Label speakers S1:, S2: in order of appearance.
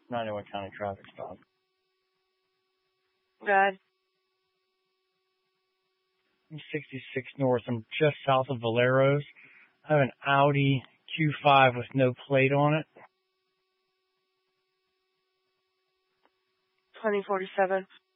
S1: 91 County traffic stop.
S2: Good.
S1: I'm 66 North. I'm just south of Valero's. I have an Audi Q5 with no plate on it.
S2: 2047.